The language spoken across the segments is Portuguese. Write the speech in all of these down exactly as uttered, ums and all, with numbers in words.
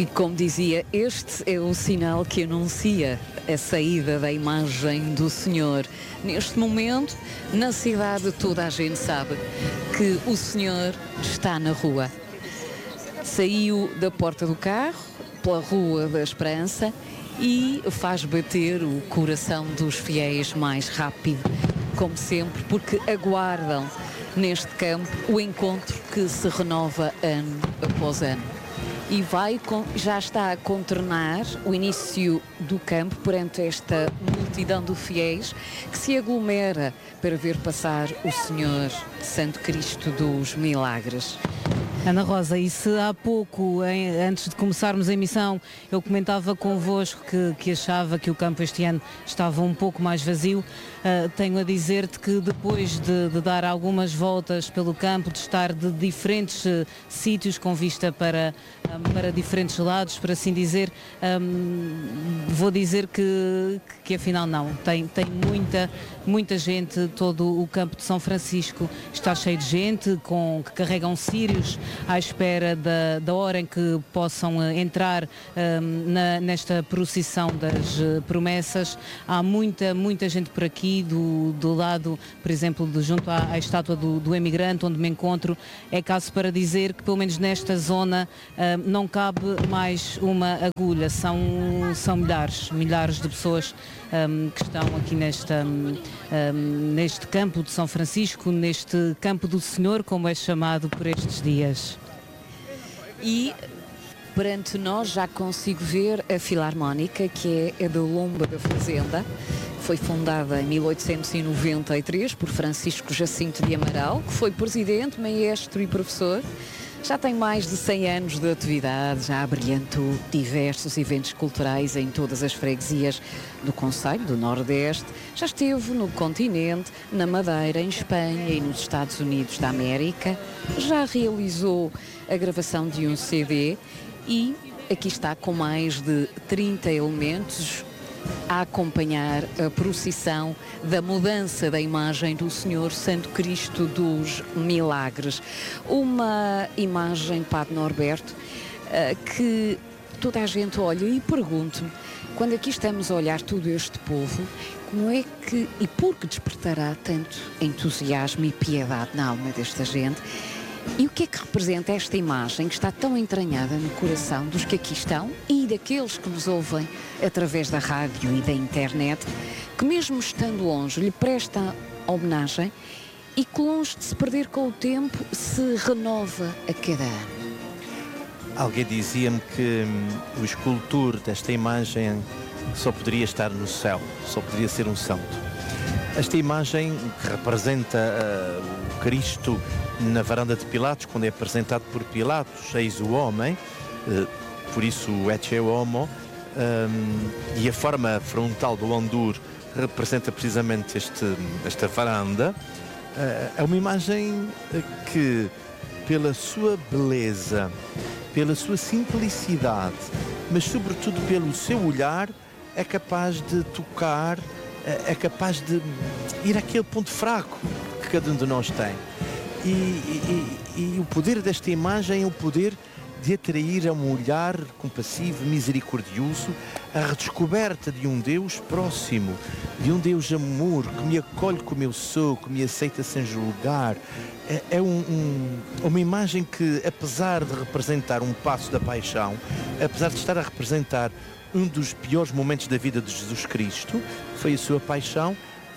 E como dizia, este é o sinal que anuncia a saída da imagem do Senhor. Neste momento, na cidade, toda a gente sabe que o Senhor está na rua. Saiu da porta do carro, pela Rua da Esperança, e faz bater o coração dos fiéis mais rápido, como sempre, porque aguardam neste campo o encontro que se renova ano após ano. E vai, já está a contornar o início do campo perante esta multidão de fiéis que se aglomera para ver passar o Senhor Santo Cristo dos Milagres. Ana Rosa, e se há pouco, em, antes de começarmos a emissão, eu comentava convosco que, que achava que o campo este ano estava um pouco mais vazio, uh, tenho a dizer-te que depois de, de dar algumas voltas pelo campo, de estar de diferentes uh, sítios com vista para, um, para diferentes lados, por assim dizer, um, vou dizer que, que, que afinal não, tem, tem muita, muita gente, todo o campo de São Francisco está cheio de gente com, que carregam círios à espera da, da hora em que possam uh, entrar um, na, nesta procissão das uh, promessas. Há muita, muita gente por aqui, do, do lado, por exemplo, de, junto à, à estátua do, do emigrante, onde me encontro. É caso para dizer que, pelo menos nesta zona, uh, não cabe mais uma agulha. São, são milhares, milhares de pessoas um, que estão aqui nesta, um, um, neste campo de São Francisco, neste campo do Senhor, como é chamado por estes dias. E perante nós já consigo ver a Filarmónica, que é a da Lomba da Fazenda. Foi fundada em mil oitocentos e noventa e três por Francisco Jacinto de Amaral, que foi presidente, maestro e professor. Já tem mais de cem anos de atividade, já abrilhantou diversos eventos culturais em todas as freguesias do concelho do Nordeste. Já esteve no continente, na Madeira, em Espanha e nos Estados Unidos da América. Já realizou a gravação de um C D e aqui está com mais de trinta elementos a acompanhar a procissão da mudança da imagem do Senhor Santo Cristo dos Milagres. Uma imagem, Padre Norberto, que toda a gente olha e pergunta-me, quando aqui estamos a olhar todo este povo, como é que e por que despertará tanto entusiasmo e piedade na alma desta gente? E o que é que representa esta imagem que está tão entranhada no coração dos que aqui estão e daqueles que nos ouvem através da rádio e da internet, que mesmo estando longe lhe prestam homenagem e que longe de se perder com o tempo se renova a cada ano? Alguém dizia-me que hum, o escultor desta imagem só poderia estar no céu, só poderia ser um santo. Esta imagem que representa uh, o Cristo na varanda de Pilatos, quando é apresentado por Pilatos, eis o homem, uh, por isso ecce homo, um, e a forma frontal do andur representa precisamente este, esta varanda. Uh, é uma imagem que, pela sua beleza, pela sua simplicidade, mas sobretudo pelo seu olhar, é capaz de tocar, é capaz de ir àquele ponto fraco que cada um de nós tem. E, e, e, e o poder desta imagem é o poder de atrair a um olhar compassivo, misericordioso, a redescoberta de um Deus próximo, de um Deus amor, que me acolhe como eu sou, que me aceita sem julgar. É, é um, um, uma imagem que, apesar de representar um passo da paixão, apesar de estar a representar um dos piores momentos da vida de Jesus Cristo, que foi a sua paixão,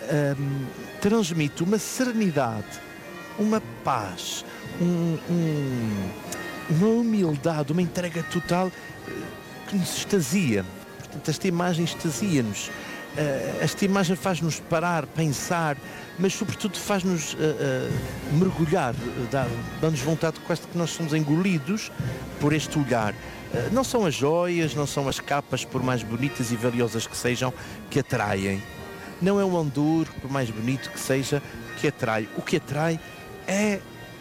um, transmite uma serenidade, uma paz, um, um, uma humildade, uma entrega total que nos extasia. Portanto, esta imagem extasia-nos. Uh, esta imagem faz-nos parar, pensar, mas sobretudo faz-nos uh, uh, mergulhar, uh, dá, dá-nos vontade quase que nós somos engolidos por este olhar. Uh, não são as joias, não são as capas, por mais bonitas e valiosas que sejam, que atraem. Não é o andur, por mais bonito que seja, que atrai. O que atrai é,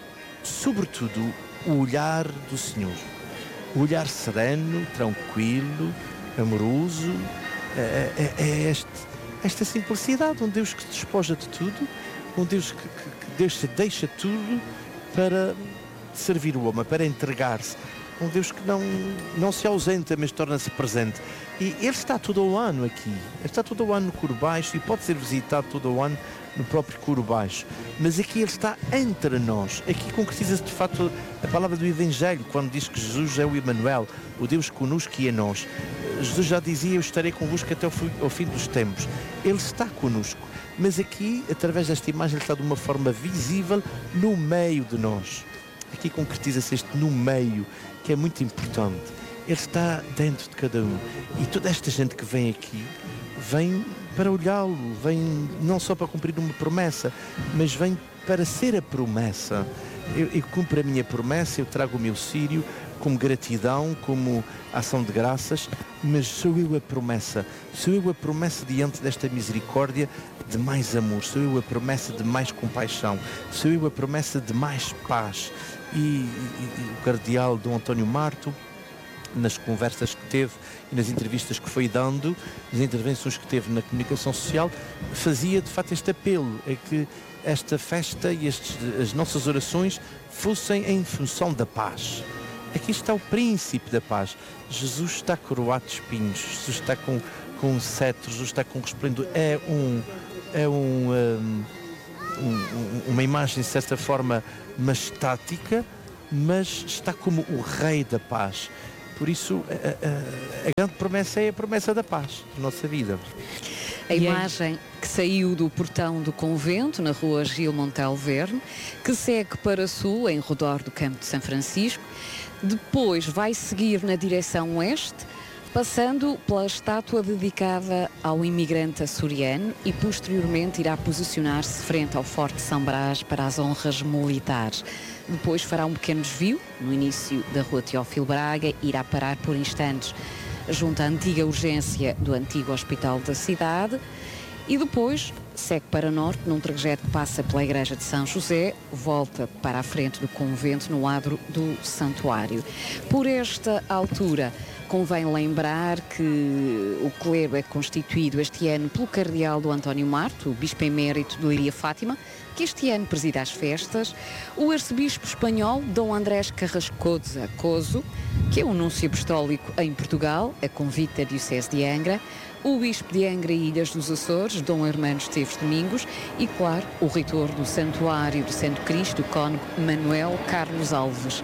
sobretudo, o olhar do Senhor. O olhar sereno, tranquilo, amoroso. É, é, é este, esta simplicidade, um Deus que se despoja de tudo, um Deus que, que, que Deus se deixa tudo para servir o homem, para entregar-se. um Deus que não, não se ausenta, mas torna-se presente. E Ele está todo o ano aqui, Ele está todo o ano no Coro Baixo e pode ser visitado todo o ano no próprio Coro Baixo. Mas aqui Ele está entre nós. Aqui concretiza-se de facto a palavra do Evangelho, quando diz que Jesus é o Emmanuel, o Deus conosco e é nós. Jesus já dizia, eu estarei convosco até ao fim dos tempos. Ele está conosco. Mas aqui, através desta imagem, Ele está de uma forma visível no meio de nós. Aqui concretiza-se este no meio, que é muito importante. Ele está dentro de cada um. E toda esta gente que vem aqui, vem para olhá-lo, vem não só para cumprir uma promessa, mas vem para ser a promessa. Eu, eu cumpro a minha promessa, eu trago o meu círio como gratidão, como ação de graças, mas sou eu a promessa. Sou eu a promessa diante desta misericórdia de mais amor. Sou eu a promessa de mais compaixão. Sou eu a promessa de mais paz. E, e, e o cardeal Dom António Marto, nas conversas que teve e nas entrevistas que foi dando, nas intervenções que teve na comunicação social, fazia de facto este apelo, é que esta festa e estes, as nossas orações fossem em função da paz. Aqui está o príncipe da paz. Jesus está coroado de espinhos, Jesus está com, com um cetro, Jesus está com um resplendor. É, um, é um, um, um, uma imagem, de certa forma, majestática, mas está como o rei da paz. Por isso, a, a, a grande promessa é a promessa da paz na nossa vida. A imagem que saiu do portão do convento, na rua Gil Montel Verne, que segue para sul, em redor do campo de São Francisco, depois vai seguir na direção oeste, passando pela estátua dedicada ao imigrante açoriano e posteriormente irá posicionar-se frente ao Forte de São Brás para as honras militares. Depois fará um pequeno desvio, no início da rua Teófilo Braga, irá parar por instantes junto à antiga urgência do antigo hospital da cidade e depois segue para norte num trajeto que passa pela igreja de São José, volta para a frente do convento no adro do santuário. Por esta altura, convém lembrar que o clero é constituído este ano pelo cardeal do António Marto, o bispo emérito de Leiria Fátima, que este ano presida as festas, o arcebispo espanhol Dom Andrés Carrascosa Coso, que é o núncio apostólico em Portugal, a convite da Diocese de Angra, o bispo de Angra e Ilhas dos Açores, Dom Armando Esteves Domingos, e, claro, o reitor do Santuário do Santo Cristo, o cônego Manuel Carlos Alves.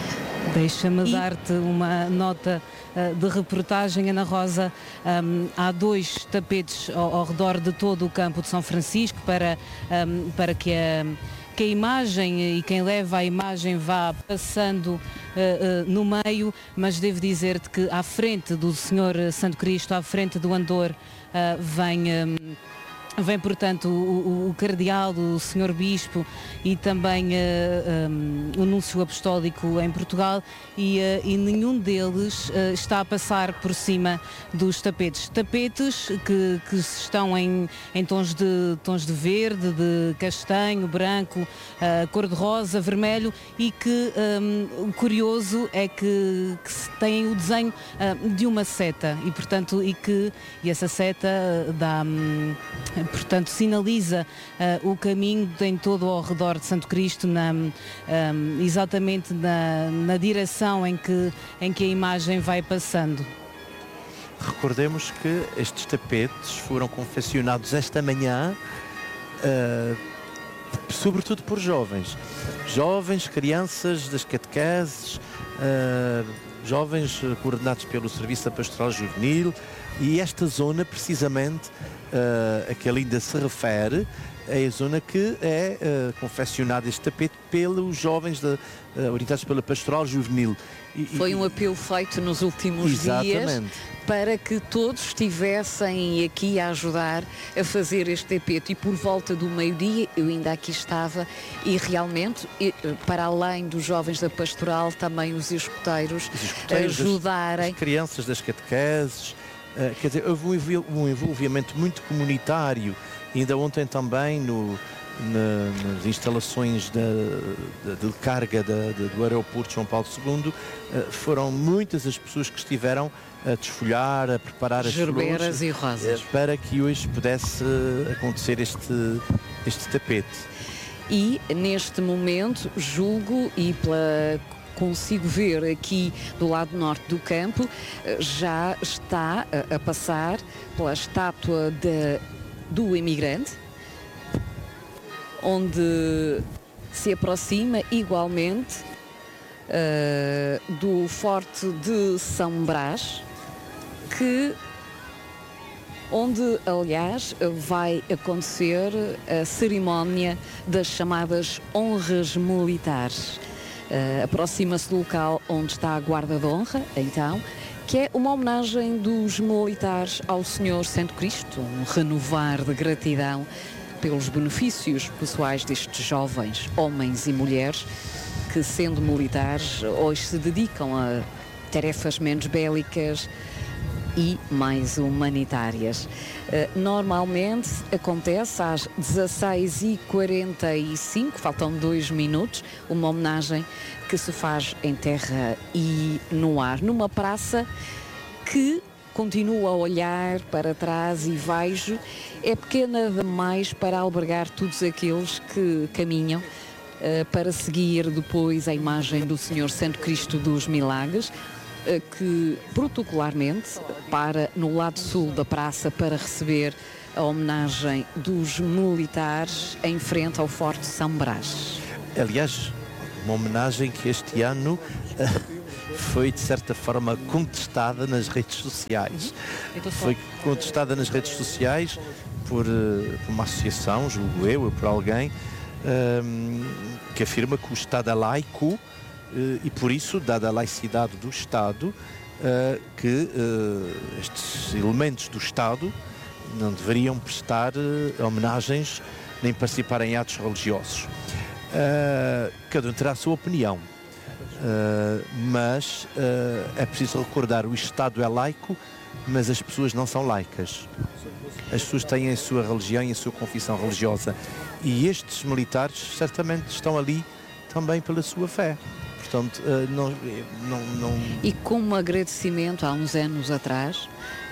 Deixa-me E... dar-te uma nota uh, de reportagem, Ana Rosa. Um, há dois tapetes ao, ao redor de todo o campo de São Francisco para, um, para que a, que a imagem e quem leva a imagem vá passando uh, uh, no meio, mas devo dizer-te que à frente do Senhor Santo Cristo, à frente do andor, uh, vem... Um, Vem, portanto, o, o, o cardeal, o senhor bispo e também uh, um, o núncio apostólico em Portugal e, uh, e nenhum deles uh, está a passar por cima dos tapetes. Tapetes que, que estão em, em tons, de, tons de verde, de castanho, branco, uh, cor-de-rosa, vermelho e que um, o curioso é que, que têm o desenho uh, de uma seta e, portanto, e que e essa seta uh, dá... Um, portanto, sinaliza uh, o caminho em todo ao redor de Santo Cristo, na, um, exatamente na, na direção em que, em que a imagem vai passando. Recordemos que estes tapetes foram confeccionados esta manhã, uh, sobretudo por jovens. Jovens, crianças das catequeses, uh, jovens coordenados pelo Serviço da Pastoral Juvenil, e esta zona, precisamente, uh, a que ainda se refere, é a zona que é uh, confeccionada este tapete pelos jovens de, uh, orientados pela Pastoral Juvenil. E, Foi um apelo feito nos últimos exatamente. dias para que todos estivessem aqui a ajudar a fazer este tapete e por volta do meio-dia eu ainda aqui estava e realmente, para além dos jovens da Pastoral, também os escoteiros, os escoteiros ajudarem. As, as crianças das catequeses, uh, quer dizer, houve um envolvimento muito comunitário. Ainda ontem também no, na, nas instalações da, da, de carga da, da, do aeroporto de João Paulo segundo, uh, foram muitas as pessoas que estiveram a desfolhar, a preparar as gerberas flores e rosas uh, para que hoje pudesse uh, acontecer este, este tapete. E neste momento julgo e pela consigo ver aqui do lado norte do campo, já está a, a passar pela estátua de, do imigrante, onde se aproxima igualmente uh, do Forte de São Brás, que onde, aliás, vai acontecer a cerimónia das chamadas honras militares. Uh, aproxima-se do local onde está a Guarda de Honra, então, que é uma homenagem dos militares ao Senhor Santo Cristo, um renovar de gratidão pelos benefícios pessoais destes jovens, homens e mulheres, que, sendo militares, hoje se dedicam a tarefas menos bélicas e mais humanitárias. Normalmente acontece às dezasseis e quarenta e cinco, faltam dois minutos, uma homenagem que se faz em terra e no ar, numa praça que continuo a olhar para trás e vejo, é pequena demais para albergar todos aqueles que caminham uh, para seguir depois a imagem do Senhor Santo Cristo dos Milagres, que protocolarmente para no lado sul da praça para receber a homenagem dos militares em frente ao Forte de São Brás. Aliás, uma homenagem que este ano foi de certa forma contestada nas redes sociais. Foi contestada nas redes sociais por, por uma associação, julgo eu, ou por alguém, um, que afirma que o Estado é laico. Uh, e por isso, dada a laicidade do Estado, uh, que uh, estes elementos do Estado não deveriam prestar uh, homenagens nem participar em atos religiosos. Uh, cada um terá a sua opinião, uh, mas uh, é preciso recordar, o Estado é laico, mas as pessoas não são laicas. As pessoas têm a sua religião e a sua confissão religiosa. E estes militares certamente estão ali também pela sua fé. Portanto, não, não, não... E como agradecimento, há uns anos atrás,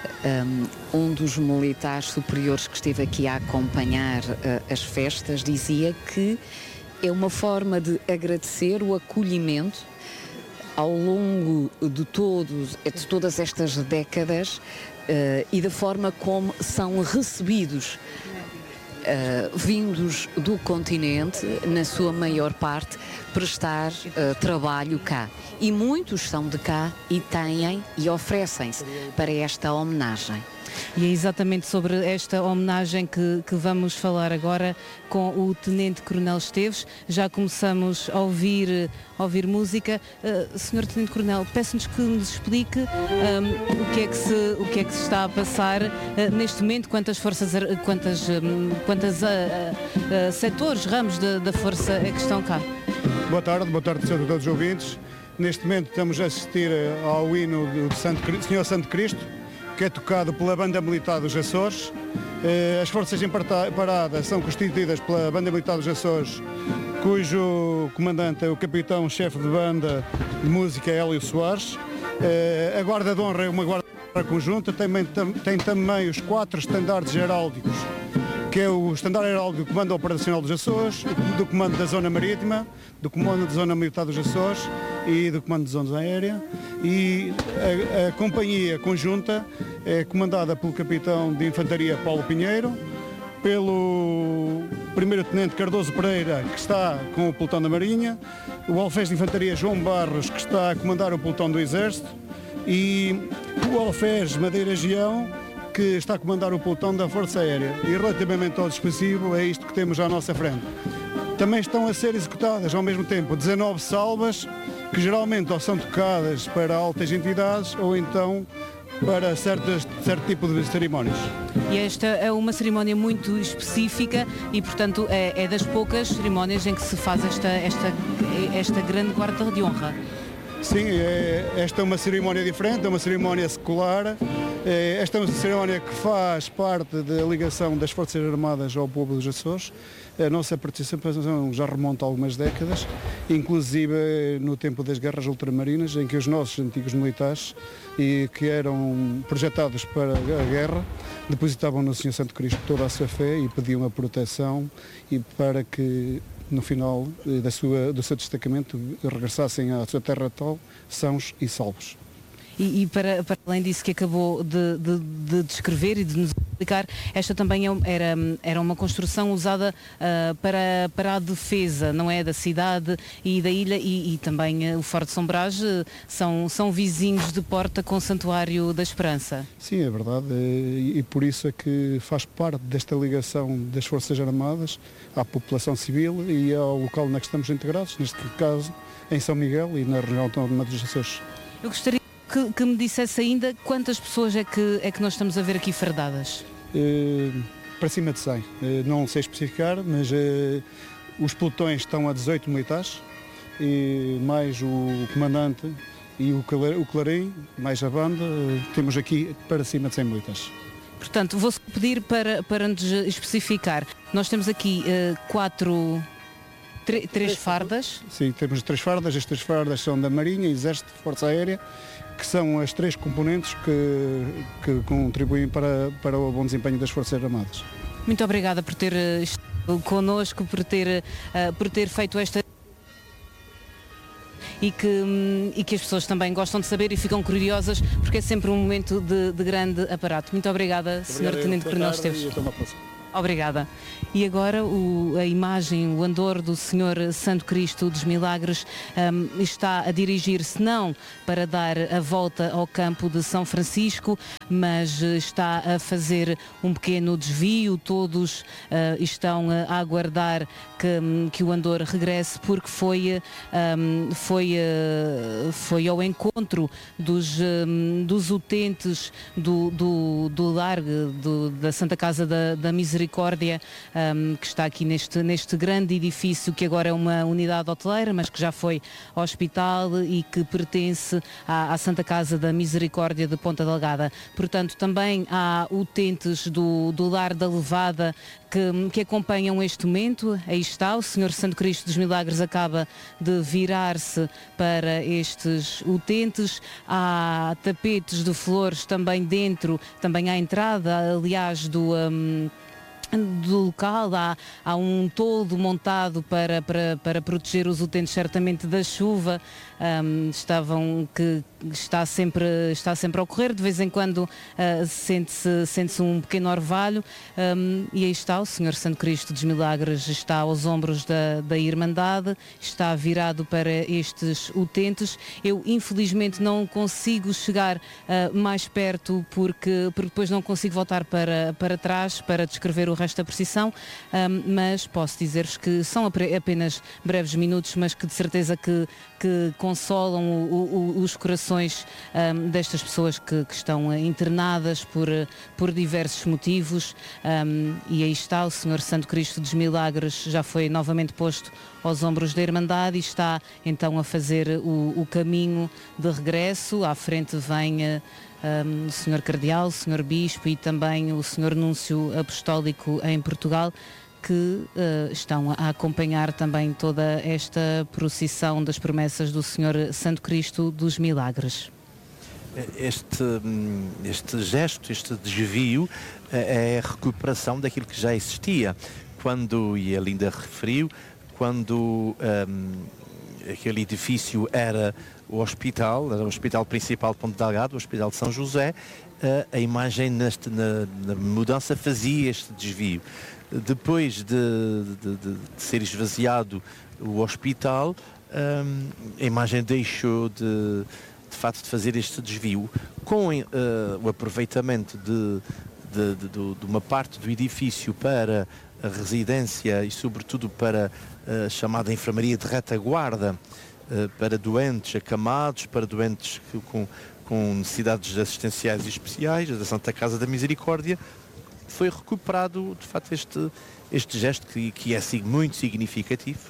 um dos militares superiores que esteve aqui a acompanhar as festas dizia que é uma forma de agradecer o acolhimento ao longo de, todos, de todas estas décadas e da forma como são recebidos Uh, vindos do continente, na sua maior parte, prestar uh, trabalho cá. E muitos são de cá e têm e oferecem-se para esta homenagem. E é exatamente sobre esta homenagem que, que vamos falar agora com o Tenente Coronel Esteves. Já começamos a ouvir, a ouvir música. Uh, senhor Tenente Coronel, peço-nos que nos explique um, o, que é que se, o que é que se está a passar uh, neste momento, quantas forças, quantas, um, quantas uh, uh, setores, ramos da, da força é que estão cá. Boa tarde, boa tarde a todos os ouvintes. Neste momento estamos a assistir ao hino do Santo, Senhor Santo Cristo, que é tocado pela Banda Militar dos Açores. As forças em parada são constituídas pela Banda Militar dos Açores, cujo comandante é o capitão-chefe de banda de música Hélio Soares. A Guarda de Honra é uma guarda conjunta, também, tem também os quatro estandartes heráldicos, que é o estandarte heráldico do Comando Operacional dos Açores, do Comando da Zona Marítima, do Comando da Zona Militar dos Açores e do Comando de Zonas Aérea. E a, a companhia conjunta é comandada pelo capitão de Infantaria Paulo Pinheiro, pelo primeiro tenente Cardoso Pereira, que está com o pelotão da Marinha, o alfés de Infantaria João Barros, que está a comandar o pelotão do Exército, e o alfés Madeira Gião, que está a comandar o pelotão da Força Aérea. E relativamente ao dispositivo, é isto que temos à nossa frente. Também estão a ser executadas ao mesmo tempo dezanove salvas, que geralmente ou são tocadas para altas entidades ou então para certas, certo tipo de cerimónias. E esta é uma cerimónia muito específica e, portanto, é, é das poucas cerimónias em que se faz esta, esta, esta grande guarda de honra. Sim, é, esta é uma cerimónia diferente, é uma cerimónia secular. É, esta é uma cerimónia que faz parte da ligação das Forças Armadas ao povo dos Açores. A nossa participação já remonta a algumas décadas, inclusive no tempo das guerras ultramarinas, em que os nossos antigos militares, e que eram projetados para a guerra, depositavam no Senhor Santo Cristo toda a sua fé e pediam a proteção e para que no final da sua, do seu destacamento, regressassem à sua terra natal sãos e salvos. E, e para, para além disso que acabou de, de, de descrever e de nos explicar, esta também era, era uma construção usada uh, para, para a defesa, não é, da cidade e da ilha, e, e também uh, o Forte de São Brás uh, são, são vizinhos de porta com o Santuário da Esperança. Sim, é verdade, e, e por isso é que faz parte desta ligação das Forças Armadas à população civil e ao local onde é que estamos integrados, neste caso em São Miguel e na região autónoma dos Açores. Eu gostaria Que, que me dissesse ainda quantas pessoas é que, é que nós estamos a ver aqui fardadas? Uh, para cima de cem. Uh, não sei especificar, mas uh, os pelotões estão a dezoito militares, e mais o comandante e o, o clarim, mais a banda, uh, temos aqui para cima de cem militares. Portanto, vou pedir para, para nos especificar. Nós temos aqui uh, quatro... Três fardas? Sim, temos três fardas. As três fardas são da Marinha, Exército, Força Aérea, que são as três componentes que, que contribuem para, para o bom desempenho das Forças Armadas. Muito obrigada por ter estado connosco, por ter, uh, por ter feito esta... E que, e que as pessoas também gostam de saber e ficam curiosas, porque é sempre um momento de, de grande aparato. Muito obrigada, senhor Tenente Coronel Esteves. Obrigada. E agora o, a imagem, o andor do Senhor Santo Cristo dos Milagres um, está a dirigir-se não para dar a volta ao campo de São Francisco, mas está a fazer um pequeno desvio. Todos uh, estão a aguardar que, que o andor regresse, porque foi, um, foi, uh, foi ao encontro dos, um, dos utentes do, do, do largo do, da Santa Casa da, da Misericórdia, um, que está aqui neste, neste grande edifício que agora é uma unidade hoteleira, mas que já foi hospital e que pertence à, à Santa Casa da Misericórdia de Ponta Delgada. Portanto, também há utentes do, do Lar da Levada que, que acompanham este momento. Aí está, o Senhor Santo Cristo dos Milagres acaba de virar-se para estes utentes. Há tapetes de flores também dentro, também à entrada, aliás, do... Um, do local, há, há um toldo montado para, para, para proteger os utentes certamente da chuva, um, estavam, que está sempre, está sempre a ocorrer, de vez em quando uh, sente-se, sente-se um pequeno orvalho, um, e aí está o Senhor Santo Cristo dos Milagres, está aos ombros da, da Irmandade, está virado para estes utentes. Eu infelizmente não consigo chegar uh, mais perto porque, porque depois não consigo voltar para, para trás para descrever o resto da precisão, um, mas posso dizer-vos que são apenas breves minutos, mas que de certeza que, que consolam o, o, os corações um, destas pessoas que, que estão internadas por, por diversos motivos, um, e aí está o Senhor Santo Cristo dos Milagres, já foi novamente posto aos ombros da Irmandade e está então a fazer o, o caminho de regresso. À frente vem Um, o senhor Cardeal, o senhor Bispo e também o senhor Núncio Apostólico em Portugal, que uh, estão a acompanhar também toda esta procissão das promessas do Senhor Santo Cristo dos Milagres. Este, este gesto, este desvio é a recuperação daquilo que já existia, quando, e a Linda referiu, quando um, aquele edifício era o hospital, era o hospital principal de Ponta Delgada, o Hospital de São José, a imagem neste, na, na mudança fazia este desvio. Depois de, de, de, de ser esvaziado o hospital, um, a imagem deixou de, de facto de fazer este desvio, com uh, o aproveitamento de, de, de, de, de uma parte do edifício para a residência e sobretudo para a chamada enfermaria de retaguarda, para doentes acamados, para doentes com, com necessidades assistenciais e especiais, da Santa Casa da Misericórdia. Foi recuperado, de facto, este, este gesto que, que é muito significativo,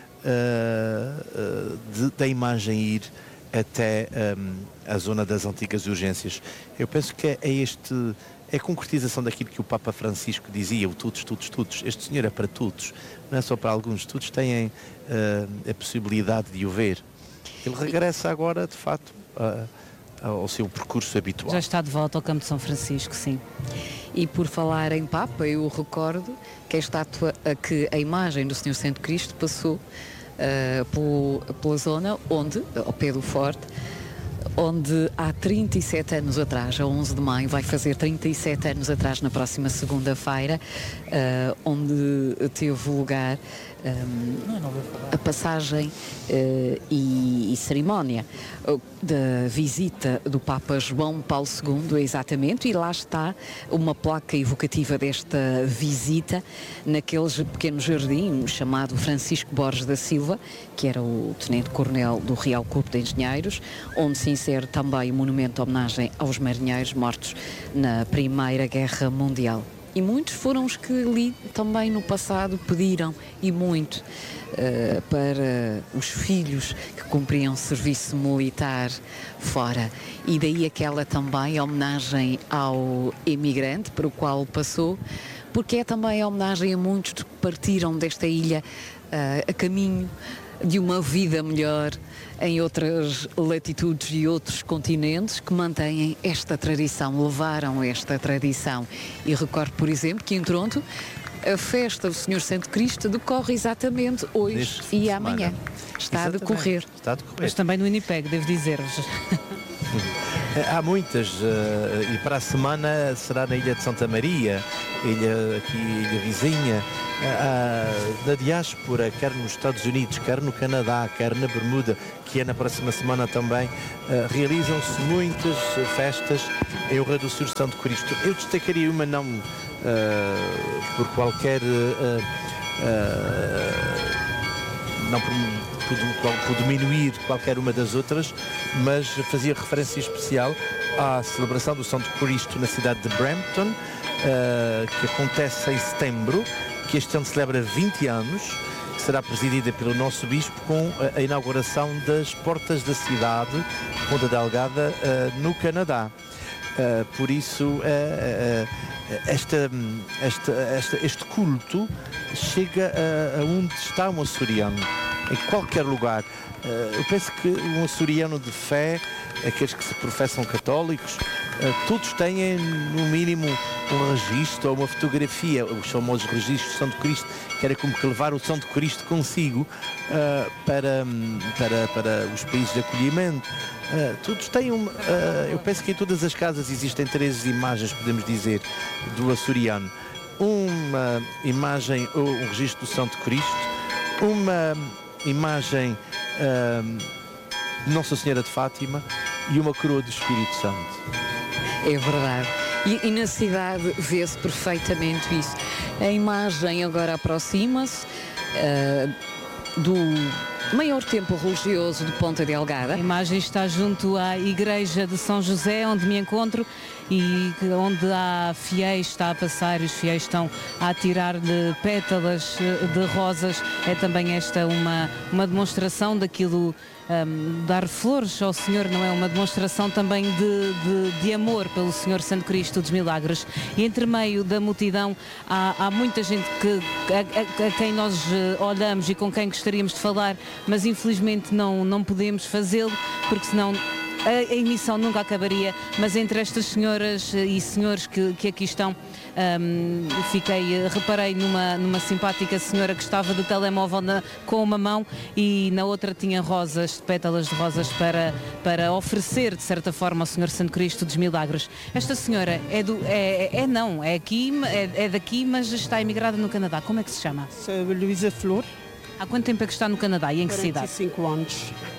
uh, uh, de, da imagem ir até um, a zona das antigas urgências. Eu penso que é, é este... é a concretização daquilo que o Papa Francisco dizia, o todos, todos, todos. Este Senhor é para todos, não é só para alguns. Todos têm uh, a possibilidade de o ver. Ele regressa agora, de facto, uh, ao seu percurso habitual. Já está de volta ao campo de São Francisco, sim. E por falar em Papa, eu recordo que a estátua, que a imagem do Senhor Santo Cristo passou uh, pelo, pela zona onde, ao pé do Forte, onde há trinta e sete anos atrás, a onze de maio, vai fazer trinta e sete anos atrás, na próxima segunda-feira, uh, onde teve lugar um, a passagem uh, e, e cerimónia uh, da visita do Papa João Paulo segundo, exatamente, e lá está uma placa evocativa desta visita naquele pequeno jardim chamado Francisco Borges da Silva, que era o tenente-coronel do Real Corpo de Engenheiros, onde se insere também o monumento de homenagem aos marinheiros mortos na Primeira Guerra Mundial. E muitos foram os que ali também no passado pediram, e muito, uh, para os filhos que cumpriam serviço militar fora. E daí aquela também homenagem ao emigrante para o qual passou, porque é também a homenagem a muitos que partiram desta ilha uh, a caminho de uma vida melhor em outras latitudes e outros continentes, que mantêm esta tradição, levaram esta tradição. E recordo, por exemplo, que em Toronto a festa do Senhor Santo Cristo decorre exatamente hoje Neste e amanhã. Está exatamente. a decorrer. Está a decorrer. Mas também no Winnipeg, devo dizer-vos. Há muitas, uh, e para a semana será na Ilha de Santa Maria, ilha aqui, ilha vizinha, uh, na diáspora, quer nos Estados Unidos, quer no Canadá, quer na Bermuda, que é na próxima semana também, uh, realizam-se muitas festas em honra do Senhor Santo Cristo. Eu destacaria uma, não uh, por qualquer... Uh, uh, não por, por, por diminuir qualquer uma das outras, mas fazia referência especial à celebração do Santo Cristo na cidade de Brampton, uh, que acontece em setembro, que este ano celebra vinte anos, que será presidida pelo nosso bispo, com a, a inauguração das portas da cidade, Ponta Delgada, uh, no Canadá. Uh, por isso, uh, uh, esta, esta, esta, este culto chega a, a onde está um açoriano, em qualquer lugar. Uh, eu penso que um açoriano de fé, aqueles que se professam católicos, uh, todos têm, no mínimo, um registro ou uma fotografia, os famosos registros de Santo Cristo, que era como que levar o Santo Cristo consigo uh, para, para, para os países de acolhimento. Uh, todos têm um, uh, eu penso que em todas as casas existem três imagens, podemos dizer, do açoriano. Uma imagem ou um registro do Santo Cristo, uma imagem uh, de Nossa Senhora de Fátima e uma coroa do Espírito Santo. É verdade. E, e na cidade vê-se perfeitamente isso. A imagem agora aproxima-se uh, do maior templo religioso de Ponta Delgada. A imagem está junto à Igreja de São José, onde me encontro, e onde há fiéis, está a passar, os fiéis estão a tirar-lhe pétalas de rosas. É também esta uma, uma demonstração daquilo, um, dar flores ao Senhor, não é? Uma demonstração também de, de, de amor pelo Senhor Santo Cristo dos Milagres. E entre meio da multidão há, há muita gente que, a, a, a quem nós olhamos e com quem gostaríamos de falar, mas infelizmente não, não podemos fazê-lo, porque senão a, a emissão nunca acabaria. Mas entre estas senhoras e senhores que, que aqui estão, um, fiquei, reparei numa, numa simpática senhora que estava de telemóvel na, com uma mão, e na outra tinha rosas, pétalas de rosas para, para oferecer de certa forma ao Senhor Santo Cristo dos Milagres. Esta senhora é do é, é não, é aqui, é, é daqui, mas está emigrada no Canadá. Como é que se chama? Sou Luísa Flor. Há quanto tempo é que está no Canadá e em que cidade? quarenta e cinco anos.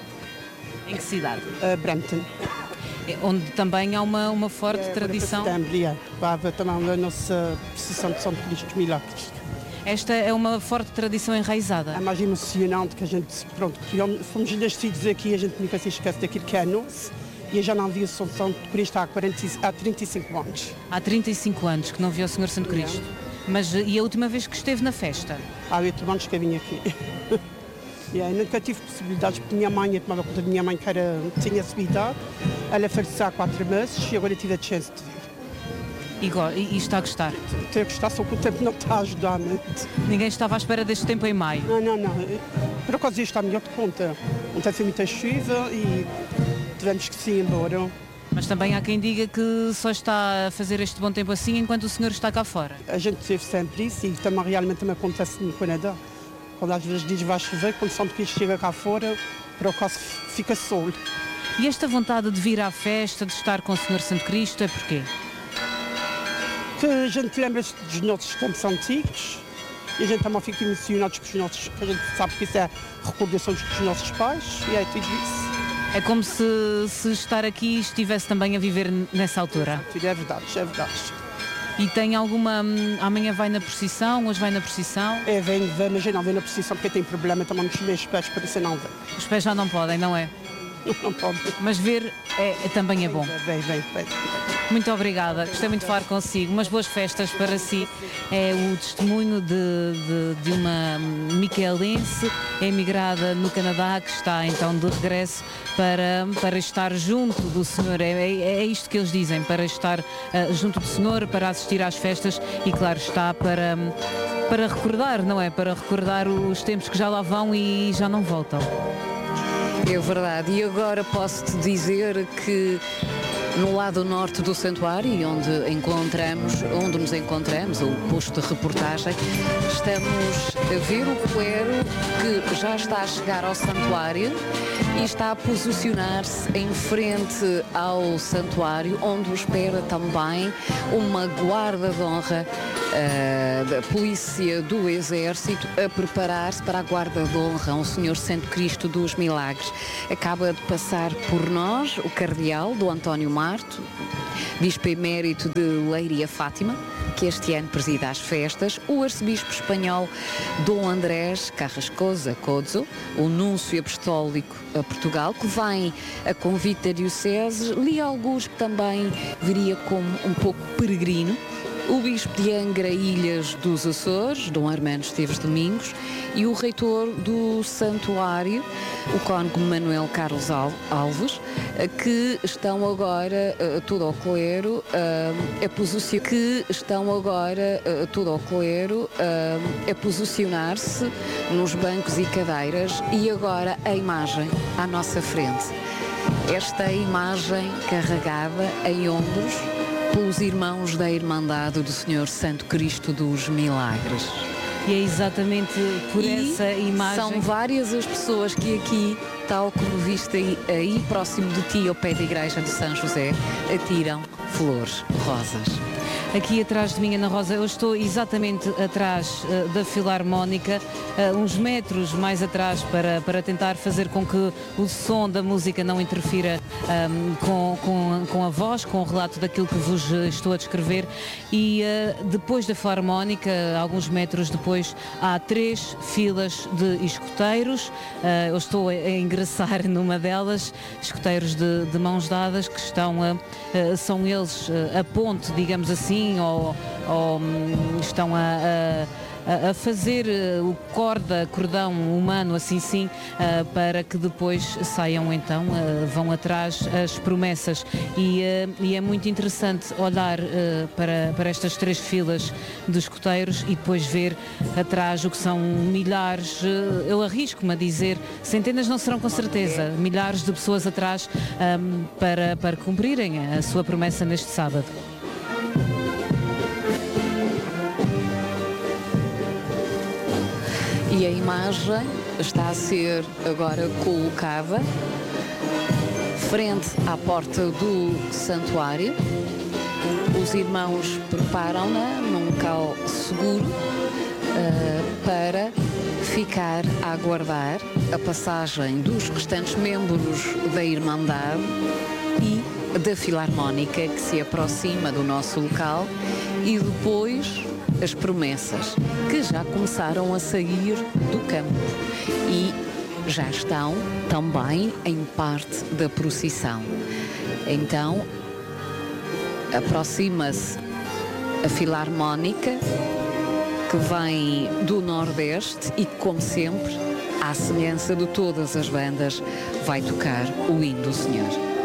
Em que cidade? Uh, Brampton. É, onde também há uma, uma forte é, tradição. Para também a nossa procissão de Santo Cristo dos Milagres. Esta é uma forte tradição enraizada. É mais emocionante que a gente, pronto, fomos nascidos aqui, a gente nunca se esquece daquilo que é nosso. E eu já não vi o Santo Cristo há, quarenta, há trinta e cinco anos. Há trinta e cinco anos que não vi o Senhor Santo Cristo. É. Mas e a última vez que esteve na festa? Há oito anos que eu vim aqui. yeah, nunca tive possibilidades, porque minha mãe, eu tomava conta da minha mãe, que era, tinha sua idade. Ela faleceu há quatro meses e agora eu tive a chance de vir. E, e, e está a gostar? Estou a gostar, só que o tempo não está a ajudar muito. Ninguém estava à espera deste tempo em maio? Não, não, não. Por acaso está melhor de conta. Ontem foi muita chuva e tivemos que se ir embora. Mas também há quem diga que só está a fazer este bom tempo assim enquanto o senhor está cá fora. A gente teve sempre isso e também realmente também acontece no Canadá. Quando às vezes diz vai chover, quando Santo Cristo chega cá fora, por acaso fica sol. E esta vontade de vir à festa, de estar com o senhor Santo Cristo, é porquê? Que a gente lembra-se dos nossos tempos antigos e a gente também fica emocionado com os nossos, que a gente sabe que isso é recordações dos nossos pais e é tudo isso. É como se, se estar aqui estivesse também a viver nessa altura. Tudo é verdade, é verdade. E tem alguma... Amanhã vai na procissão, hoje vai na procissão? É, vem, vem, mas eu não vem na procissão porque tem problema também nos meus pés, por isso eu não vem. Os pés já não podem, não é? Não pode. Mas ver é, é, também é bom. Vem, vem, vem. Muito obrigada, gostei muito de falar consigo. Umas boas festas para si. É o testemunho de, de, de uma miquelense emigrada no Canadá que está então de regresso para, para estar junto do Senhor. É, é, é isto que eles dizem, para estar uh, junto do Senhor, para assistir às festas e, claro, está para, para recordar, não é? Para recordar os tempos que já lá vão e já não voltam. É verdade, e agora posso-te dizer que no lado norte do santuário, onde encontramos, onde nos encontramos, o posto de reportagem, estamos a ver o clero que já está a chegar ao santuário e está a posicionar-se em frente ao santuário, onde o espera também uma guarda de honra uh, da Polícia do Exército a preparar-se para a guarda de honra ao Senhor Santo Cristo dos Milagres. Acaba de passar por nós o cardeal do António Marto, bispo emérito de Leiria Fátima, que este ano preside às festas, o arcebispo espanhol Dom Andrés Carrascosa Codzo, o núncio apostólico a Portugal, que vem a convite da diocese, li alguns que também viria como um pouco peregrino, o bispo de Angra Ilhas dos Açores, Dom Armando Esteves Domingos, e o reitor do santuário, o cônego Manuel Carlos Alves, que estão agora, todo ao clero, a posicionar que estão agora, todo ao clero, a posicionar-se nos bancos e cadeiras e agora a imagem à nossa frente. Esta imagem carregada em ombros pelos irmãos da Irmandade do Senhor Santo Cristo dos Milagres. E é exatamente por e essa imagem... São várias as pessoas que aqui, tal como viste aí, aí próximo de ti, ao pé da igreja de São José, atiram flores, rosas. Aqui atrás de mim, Ana Rosa, eu estou exatamente atrás uh, da Filarmónica, uh, uns metros mais atrás para, para tentar fazer com que o som da música não interfira um, com, com, com a voz, com o relato daquilo que vos estou a descrever. E uh, depois da Filarmónica, alguns metros depois, há três filas de escoteiros. Uh, eu estou a, a ingressar numa delas, escoteiros de, de mãos dadas, que estão a, uh, são eles uh, a ponte, digamos assim, ou, ou estão a, a, a fazer o corda, cordão humano, assim sim, uh, para que depois saiam então, uh, vão atrás as promessas. E, uh, e é muito interessante olhar uh, para, para estas três filas de escoteiros e depois ver atrás o que são milhares, uh, eu arrisco-me a dizer, centenas não serão com certeza, milhares de pessoas atrás um, para, para cumprirem a sua promessa neste sábado. E a imagem está a ser agora colocada frente à porta do santuário. Os irmãos preparam-na num local seguro uh, para ficar a aguardar a passagem dos restantes membros da Irmandade e da Filarmónica que se aproxima do nosso local e depois as promessas que já começaram a sair do campo e já estão também em parte da procissão. Então, aproxima-se a Filarmónica que vem do Nordeste e que, como sempre, à semelhança de todas as bandas, vai tocar o hino do Senhor.